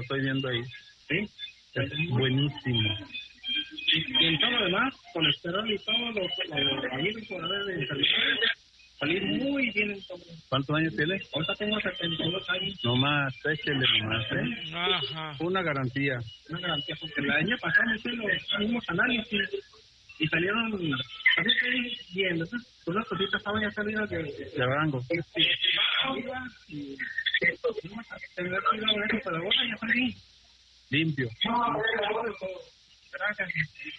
lo estoy viendo ahí. Sí. Es buenísimo. Y en todo lo demás, colesterol y todo lo ahí por haber salir muy bien en todo. ¿Cuántos años tiene? Ahorita tengo 72 años. Nomás, échele nomás, ¿eh? Ajá. Una garantía. Una garantía, porque el año pasado hice los mismos análisis y salieron bien, ¿no? Unas cositas estaban ya salidas de rango. Y tener cuidado de eso, pero ahora ya salí. Limpio. Gracias.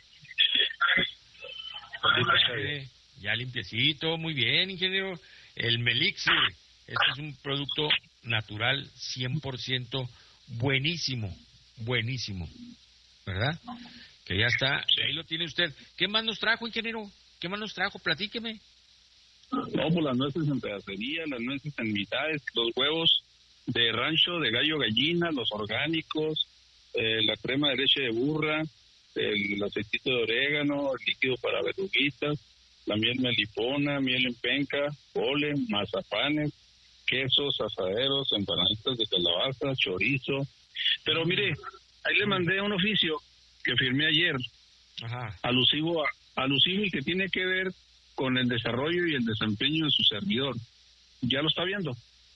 Ya limpiecito, muy bien, ingeniero. El Melixir, este es un producto natural 100% buenísimo, buenísimo, ¿verdad? Que ya está, ahí lo tiene usted. ¿Qué más nos trajo, ingeniero? ¿Qué más nos trajo? Platíqueme. No, pues las nueces en pedacería, las nueces en mitades, los huevos de rancho, de gallo, gallina, los orgánicos, la crema de leche de burra, el aceitito de orégano, el líquido para verduguitas, la miel melipona, miel en penca, polen, mazapanes, quesos, asaderos, empanaditas de calabaza, chorizo. Pero mire, ahí le mandé un oficio que firmé ayer, alusivo y que tiene que ver con el desarrollo y el desempeño de su servidor. ¿Ya lo está viendo?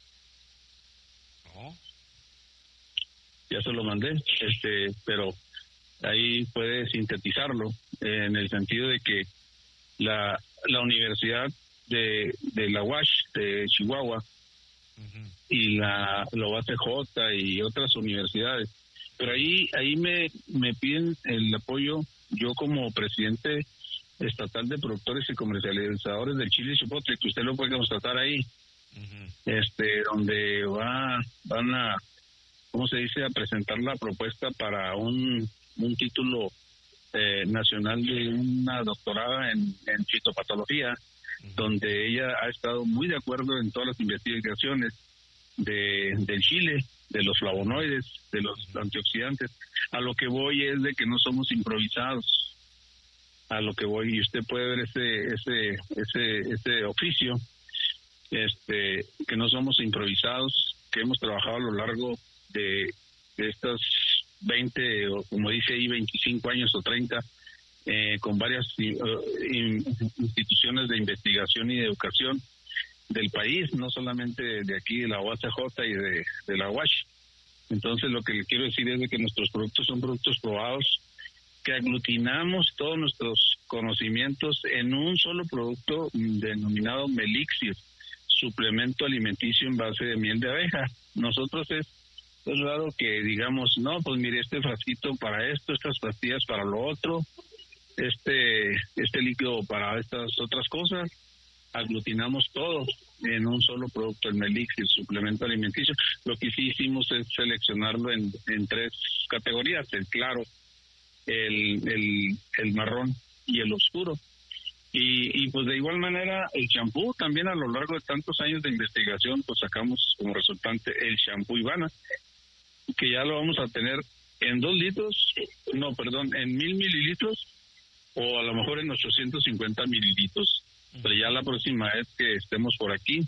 No. Ya se lo mandé, pero ahí puede sintetizarlo en el sentido de que la Universidad de la UASH de Chihuahua y la UACJ y otras universidades, pero ahí me piden el apoyo. Yo como presidente estatal de productores y comercializadores del chile chipotle, que usted lo puede constatar ahí, donde van a, ¿cómo se dice?, a presentar la propuesta para un título nacional de una doctorada en fitopatología, donde ella ha estado muy de acuerdo en todas las investigaciones del chile, de los flavonoides, de los antioxidantes. A lo que voy es de que no somos improvisados. A lo que voy, y usted puede ver ese oficio, que no somos improvisados, que hemos trabajado a lo largo de estas 20, o como dice ahí, 25 años o 30, con varias instituciones de investigación y de educación del país, no solamente de aquí, de la UACJ y de la UASH. Entonces, lo que le quiero decir es de que nuestros productos son productos probados, que aglutinamos todos nuestros conocimientos en un solo producto denominado Melixir, suplemento alimenticio en base de miel de abeja. Nosotros es raro que digamos, no, pues mire, este frasquito para esto, estas pastillas para lo otro, este líquido para estas otras cosas. Aglutinamos todo en un solo producto, el Melixir, suplemento alimenticio. Lo que sí hicimos es seleccionarlo en 3 categorías: el claro, el marrón y el oscuro. Y pues de igual manera el champú también, a lo largo de tantos años de investigación, pues sacamos como resultante el champú Ivana, que ya lo vamos a tener en 1000 mililitros, o a lo mejor en 850 mililitros. Pero ya la próxima vez que estemos por aquí,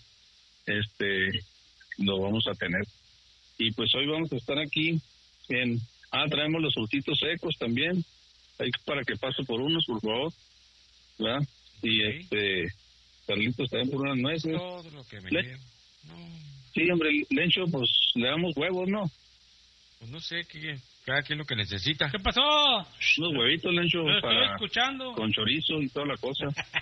lo vamos a tener. Y pues hoy vamos a estar aquí traemos los frutitos secos también, ahí para que pase por unos, por favor, ¿verdad? Y Carlitos también por unas nueces. Todo lo que me llevo. No. Sí, hombre, Lencho, pues le damos huevos, ¿no? Pues no sé, cada quien lo que necesita. ¿Qué pasó? Unos huevitos, Lencho, Lo estoy escuchando. Con chorizo y toda la cosa.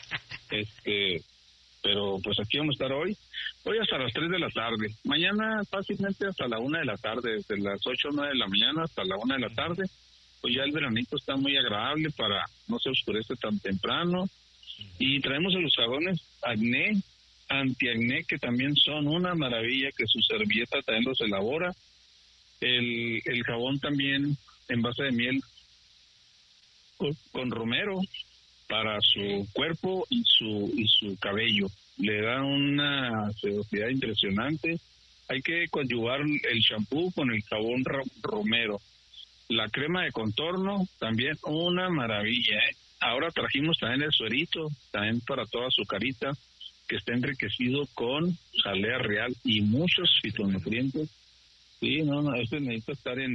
Pero pues aquí vamos a estar hoy hasta las 3 de la tarde. Mañana fácilmente hasta la 1 de la tarde, desde las 8 o 9 de la mañana hasta la 1 de la tarde. Pues ya el veranito está muy agradable para no se oscurece tan temprano. Y traemos los jabones acné, antiacné, que también son una maravilla, que su servilleta también los elabora. El jabón también en base de miel con romero para su cuerpo y su cabello. Le da una sedosidad impresionante. Hay que coadyuvar el champú con el jabón romero. La crema de contorno también una maravilla, ¿eh? Ahora trajimos también el suerito, también para toda su carita, que está enriquecido con jalea real y muchos fitonutrientes. Sí, necesita estar en